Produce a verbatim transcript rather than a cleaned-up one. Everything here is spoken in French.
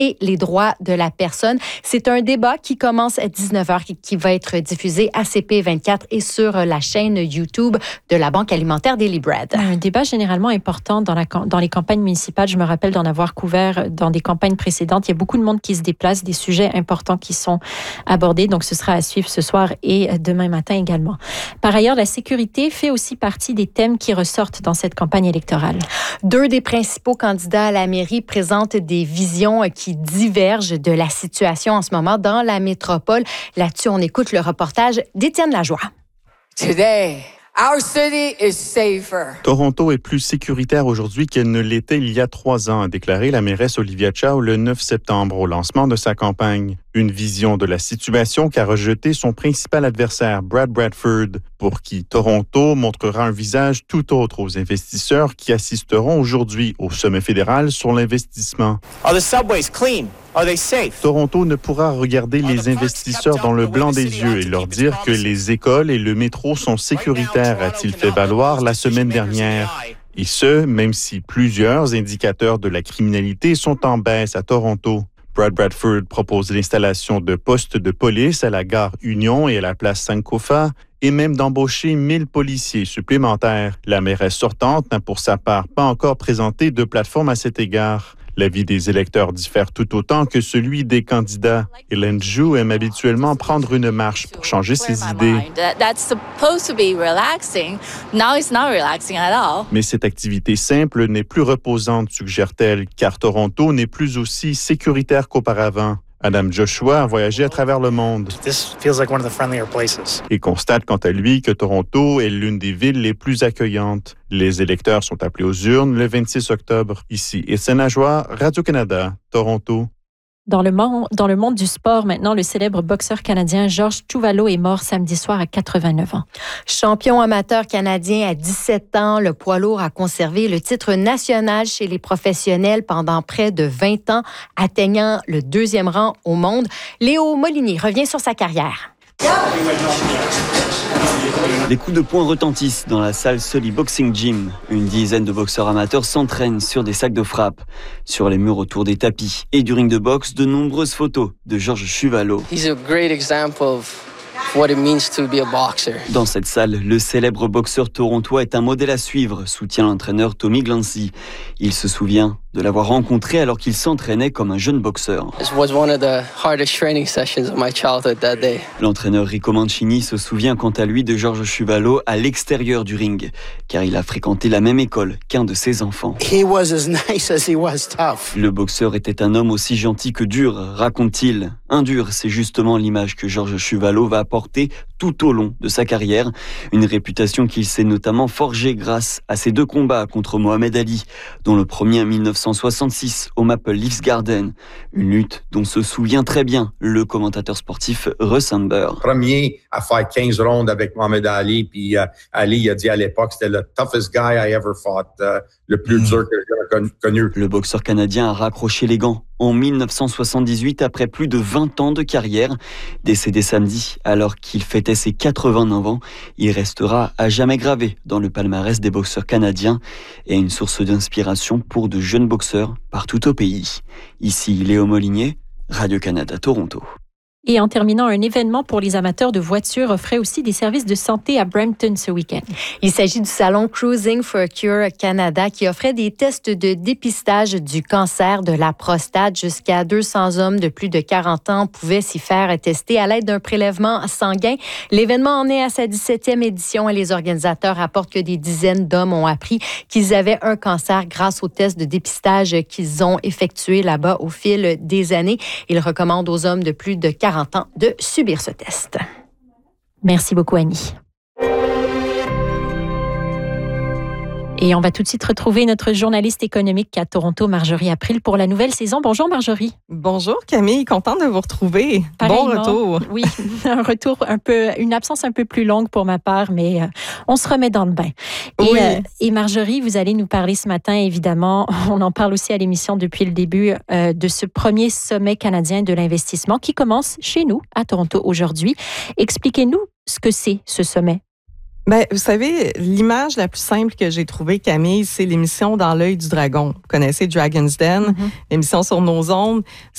et les droits de la personne. C'est un débat qui commence à dix-neuf heures et qui va être diffusé à C P vingt-quatre et sur la chaîne YouTube de la Banque alimentaire Daily Bread. Un débat généralement important dans, la, dans les campagnes municipales. Je me rappelle d'en avoir couvert dans des campagnes précédentes. Il y a beaucoup de monde qui se déplace, des sujets importants qui sont abordés. Donc, ce sera à suivre ce soir et demain matin également. Par ailleurs, la sécurité fait aussi partie des thèmes qui ressortent dans cette campagne électorale. Deux des principaux candidats à la mairie présentent des visions qui divergent de la situation en ce moment dans la métropole. Là-dessus, on écoute le reportage d'Étienne Lajoie. Today, our city is safer. Toronto est plus sécuritaire aujourd'hui qu'elle ne l'était il y a trois ans, a déclaré la mairesse Olivia Chow le neuf septembre au lancement de sa campagne. Une vision de la situation qu'a rejeté son principal adversaire, Brad Bradford, pour qui Toronto montrera un visage tout autre aux investisseurs qui assisteront aujourd'hui au sommet fédéral sur l'investissement. Are the subways clean? Are they safe? Toronto ne pourra regarder les investisseurs dans le blanc des yeux et leur dire que les écoles et le métro sont sécuritaires, a-t-il fait valoir la semaine dernière. Et ce, même si plusieurs indicateurs de la criminalité sont en baisse à Toronto. Brad Bradford propose l'installation de postes de police à la gare Union et à la place Sankofa et même d'embaucher mille policiers supplémentaires. La mairesse sortante n'a pour sa part pas encore présenté de plateforme à cet égard. L'avis des électeurs diffère tout autant que celui des candidats. Hélène Jou aime habituellement prendre une marche pour changer ses idées. Mais cette activité simple n'est plus reposante, suggère-t-elle, car Toronto n'est plus aussi sécuritaire qu'auparavant. Adam Joshua a voyagé à travers le monde. This feels like one of the friendlier places. Et constate quant à lui que Toronto est l'une des villes les plus accueillantes. Les électeurs sont appelés aux urnes le vingt-six octobre. Ici, Étienne Lajoie, Radio-Canada, Toronto. Dans le, monde, dans le monde du sport, maintenant, le célèbre boxeur canadien Georges Chuvalo est mort samedi soir à quatre-vingt-neuf ans. Champion amateur canadien à dix-sept ans, le poids lourd a conservé le titre national chez les professionnels pendant près de vingt ans, atteignant le deuxième rang au monde. Léo Molinier revient sur sa carrière. Les coups de poing retentissent dans la salle Sully Boxing Gym. Une dizaine de boxeurs amateurs s'entraînent sur des sacs de frappe. Sur les murs autour des tapis et du ring de boxe, de nombreuses photos de Georges Chuvalo. He's a great example of what it means to be a boxer. Dans cette salle, le célèbre boxeur torontois est un modèle à suivre, soutient l'entraîneur Tommy Glancy. Il se souvient de l'avoir rencontré alors qu'il s'entraînait comme un jeune boxeur. It was one of the hardest training sessions of my childhood that day. L'entraîneur Rico Mancini se souvient quant à lui de Georges Chuvalo à l'extérieur du ring, car il a fréquenté la même école qu'un de ses enfants. He was as nice as he was tough. Le boxeur était un homme aussi gentil que dur, raconte-t-il. Un dur, c'est justement l'image que Georges Chuvalo va apporter tout au long de sa carrière. Une réputation qu'il s'est notamment forgée grâce à ses deux combats contre Mohamed Ali, dont le premier en dix-neuf cent soixante-six au Maple Leafs Garden. Une lutte dont se souvient très bien le commentateur sportif Russ Amber. Premier à faire quinze rondes avec Mohamed Ali, puis uh, Ali a dit à l'époque c'était le toughest guy I ever fought, uh, le plus dur que j'ai connu. Le boxeur canadien a raccroché les gants en dix-neuf cent soixante-dix-huit après plus de vingt ans de carrière. Décédé samedi alors qu'il fêtait ses quatre-vingt-neuf ans, il restera à jamais gravé dans le palmarès des boxeurs canadiens et une source d'inspiration pour de jeunes boxeurs partout au pays. Ici Léo Molinier, Radio-Canada, Toronto. Et en terminant, un événement pour les amateurs de voitures offrait aussi des services de santé à Brampton ce week-end. Il s'agit du salon Cruising for a Cure Canada qui offrait des tests de dépistage du cancer de la prostate. Jusqu'à deux cents hommes de plus de quarante ans pouvaient s'y faire tester à l'aide d'un prélèvement sanguin. L'événement en est à sa dix-septième édition et les organisateurs rapportent que des dizaines d'hommes ont appris qu'ils avaient un cancer grâce aux tests de dépistage qu'ils ont effectués là-bas au fil des années. Ils recommandent aux hommes de plus de quarante ans de subir ce test. Merci beaucoup, Annie. Et on va tout de suite retrouver notre journaliste économique à Toronto, Marjorie April, pour la nouvelle saison. Bonjour Marjorie. Bonjour Camille, contente de vous retrouver. Bon retour. Oui, un retour un peu, une absence un peu plus longue pour ma part, mais euh, on se remet dans le bain. Et, oui. euh, et Marjorie, vous allez nous parler ce matin, évidemment, on en parle aussi à l'émission depuis le début, euh, de ce premier sommet canadien de l'investissement qui commence chez nous, à Toronto, aujourd'hui. Expliquez-nous ce que c'est, ce sommet. Ben, vous savez, l'image la plus simple que j'ai trouvée, Camille, c'est l'émission Dans l'œil du dragon. Vous connaissez Dragon's Den, mm-hmm. l'émission sur nos ondes.